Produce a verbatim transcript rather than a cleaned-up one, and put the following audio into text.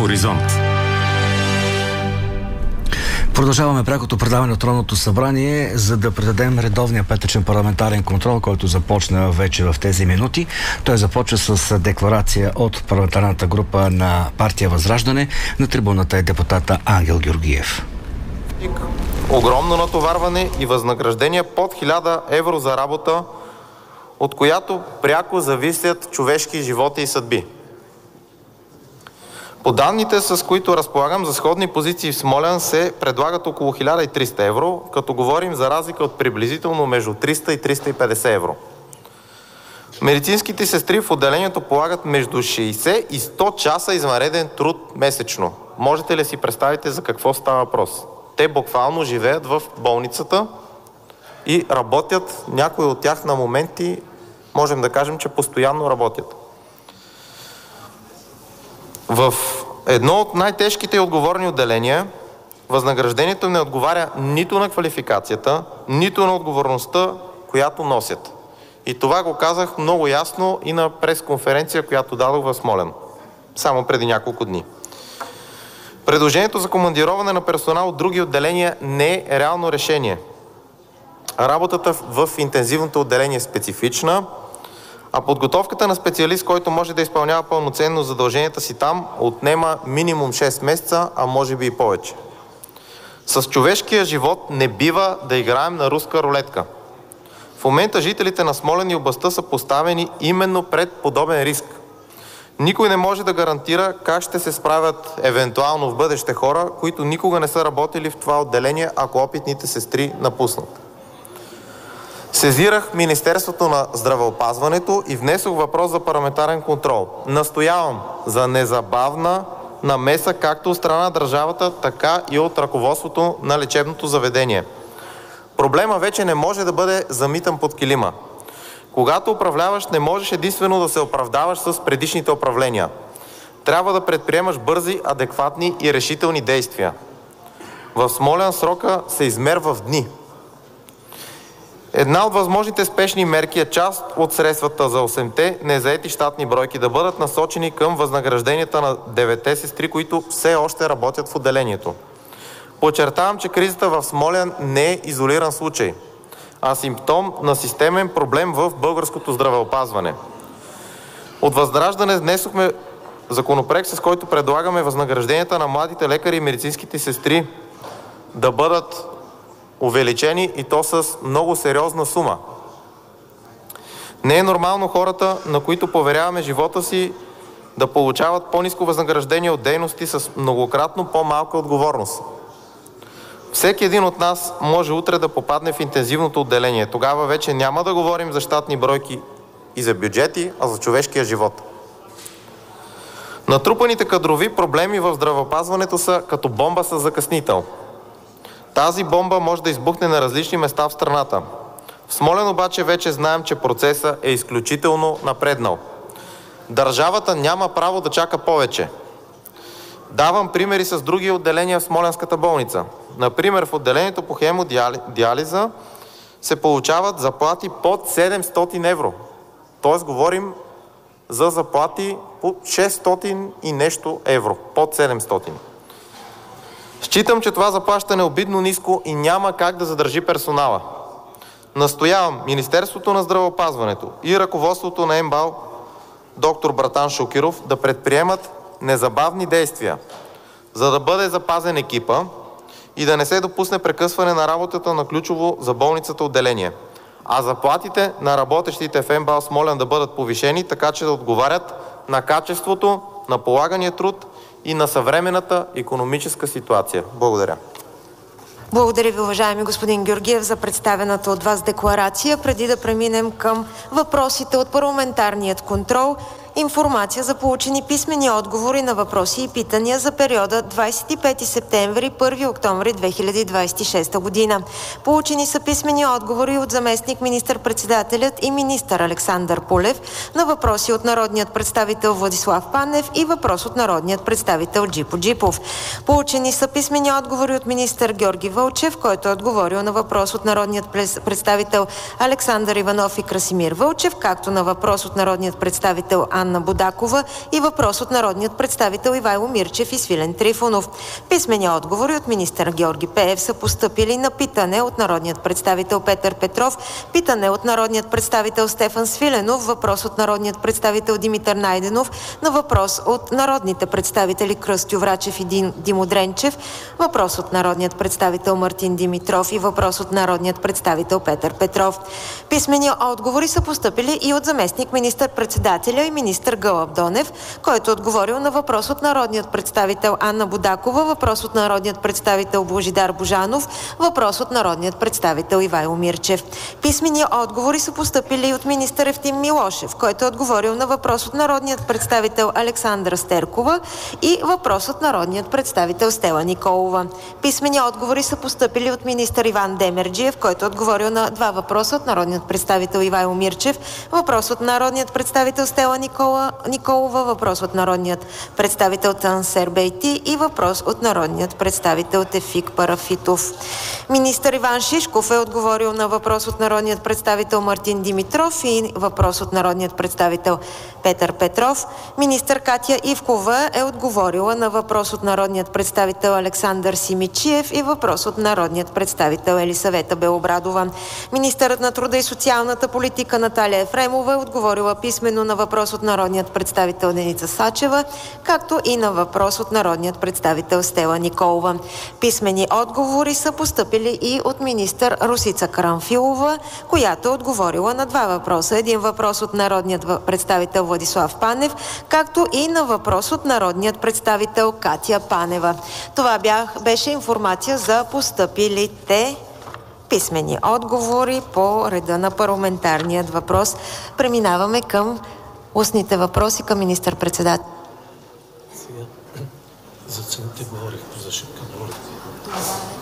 Хоризонт. Продължаваме прякото предаване от Народното събрание, за да предадем редовния петъчен парламентарен контрол, който започна вече в тези минути. Той започва с декларация от парламентарната група на партия Възраждане. На трибуната е депутата Ангел Георгиев. Огромно натоварване и възнаграждение под хиляда евро за работа, от която пряко зависят човешки животи и съдби. По данните, с които разполагам, за сходни позиции в Смолян се предлагат около хиляда и триста евро, като говорим за разлика от приблизително между триста и триста и петдесет евро. Медицинските сестри в отделението полагат между шейсет и сто часа извънреден труд месечно. Можете ли си представите за какво става въпрос? Те буквално живеят в болницата и работят, някои от тях на моменти, можем да кажем, че постоянно работят. В едно от най-тежките и отговорни отделения възнаграждението не отговаря нито на квалификацията, нито на отговорността, която носят. И това го казах много ясно и на пресконференция, която дадох в Смолян, само преди няколко дни. Предложението за командироване на персонал от други отделения не е реално решение. Работата в интензивното отделение е специфична, а подготовката на специалист, който може да изпълнява пълноценно задълженията си там, отнема минимум шест месеца, а може би и повече. С човешкия живот не бива да играем на руска рулетка. В момента жителите на Смолян и областта са поставени именно пред подобен риск. Никой не може да гарантира как ще се справят евентуално в бъдеще хора, които никога не са работили в това отделение, ако опитните сестри напуснат. Сезирах Министерството на здравеопазването и внесох въпрос за парламентарен контрол. Настоявам за незабавна намеса както от страна на държавата, така и от ръководството на лечебното заведение. Проблема вече не може да бъде замитан под килима. Когато управляваш, не можеш единствено да се оправдаваш с предишните управления. Трябва да предприемаш бързи, адекватни и решителни действия. В Смолян срока се измерва в дни. Една от възможните спешни мерки е част от средствата за осемте незаети щатни бройки да бъдат насочени към възнагражденията на деветте сестри, които все още работят в отделението. Подчертавам, че кризата в Смолян не е изолиран случай, а симптом на системен проблем в българското здравеопазване. От Възраждане внесохме законопроект, с който предлагаме възнагражденията на младите лекари и медицинските сестри да бъдат увеличени и то с много сериозна сума. Не е нормално хората, на които поверяваме живота си, да получават по-ниско възнаграждение от дейности с многократно по-малка отговорност. Всеки един от нас може утре да попадне в интензивното отделение. Тогава вече няма да говорим за щатни бройки и за бюджети, а за човешкия живот. Натрупаните кадрови проблеми в здравеопазването са като бомба с закъснител. Тази бомба може да избухне на различни места в страната. В Смолян обаче вече знаем, че процесът е изключително напреднал. Държавата няма право да чака повече. Давам примери с други отделения в Смолянската болница. Например, в отделението по хемодиализа се получават заплати под седемстотин евро. Тоест говорим за заплати по шестстотин и нещо евро. Под седемстотин. Считам, че това заплащане е обидно ниско и няма как да задържи персонала. Настоявам Министерството на здравеопазването и ръководството на МБАЛ доктор Братан Шукиров да предприемат незабавни действия, за да бъде запазен екипа и да не се допусне прекъсване на работата на ключово за болницата отделение, а заплатите на работещите в МБАЛ Смолян да бъдат повишени, така че да отговарят на качеството на полагания труд и на съвременната икономическа ситуация. Благодаря. Благодаря ви, уважаеми господин Георгиев, за представената от вас декларация. Преди да преминем към въпросите от парламентарният контрол, информация за получени писмени отговори на въпроси и питания за периода двадесет и пети септември – първи октомври две хиляди двадесет и шеста година. Получени са писмени отговори от заместник министър-председателят и министър Александър Пулев на въпроси от народният представител Владислав Панев и въпрос от народният представител Джипо Джипов. Получени са писмени отговори от министър Георги Вълчев, който е отговорил на въпрос от народният представител Александър Иванов и Красимир Вълчев, както на въпрос от народният представител Анна Анна Будакова и въпрос от народният представител Ивайло Мирчев и Свилен Трифонов. Писмени отговори от министър Георги Пеев са постъпили на питане от народният представител Петър Петров, питане от народният представител Стефан Свиленов, въпрос от народният представител Димитър Найденов, на въпрос от народните представители Кръстю Врачев и Димо Дренчев, въпрос от народният представител Мартин Димитров и въпрос от народният представител Петър Петров. Писмени отговори са постъпили и от заместник министър-председателя и министър Гълъб Донев, който е отговорил на въпрос от народният представител Анна Будакова, въпрос от народният представител Божидар Божанов, въпрос от народният представител Ивайло Мирчев. Писмени отговори са постъпили и от министър Евтим Милошев, който е отговорил на въпрос от народният представител Александра Стеркова и въпрос от народният представител Стела Николова. Писмени отговори са постъпили от министър Иван Демерджиев, който е отговорил на два въпроса от народният представител Ивайло Мирчев, въпрос от народният представител Стела Никола, Николова, въпрос от народният представител Тансер Бейти и въпрос от народният представител Тефик Парафитов. Министър Иван Шишков е отговорил на въпрос от народният представител Мартин Димитров и въпрос от народният представител Петър Петров. Министър Катя Ивкова е отговорила на въпрос от народният представител Александър Симичиев и въпрос от народният представител Елисавета Белобрадова. Министърът на труда и социалната политика Наталия Ефремова е отговорила писмено на въпрос от народният представител Деница Сачева, както и на въпрос от народният представител Стела Николова. Писмени отговори са постъпили и от министър Росица Карамфилова, която е отговорила на два въпроса. Един въпрос от народният представител Владислав Панев, както и на въпрос от народният представител Катя Панева. Това бях, беше информация за постъпилите писмени отговори по реда на парламентарният въпрос. Преминаваме към устните въпроси към министър-председател. За цените говорих, за шипка говорих.